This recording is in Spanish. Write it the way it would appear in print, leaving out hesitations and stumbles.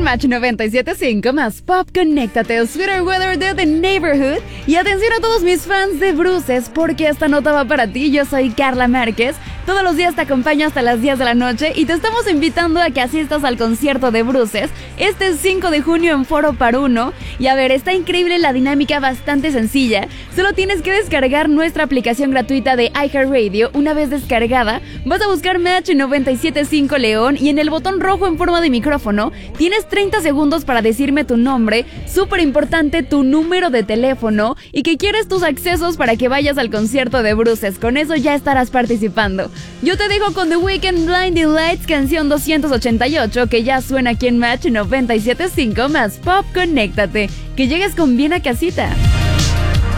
Match 97.5 más Pop, conéctate, Sweater Weather de The Neighborhood. Y atención a todos mis fans de Bruces, porque esta nota va para ti. Yo soy Carla Márquez. Todos los días te acompaño hasta las 10 de la noche y te estamos invitando a que asistas al concierto de Bruces este 5 de junio en Foro Par Uno. Y a ver, está increíble la dinámica, bastante sencilla. Solo tienes que descargar nuestra aplicación gratuita de iHeartRadio. Una vez descargada, vas a buscar Match 97.5 León y en el botón rojo en forma de micrófono tienes 30 segundos para decirme tu nombre, súper importante, tu número de teléfono y que quieres tus accesos para que vayas al concierto de Bruces. Con eso ya estarás participando. Yo te dejo con The Weeknd, Blinding Lights, canción 288, que ya suena aquí en Match 97.5 más Pop, conéctate. Que llegues con bien a casita.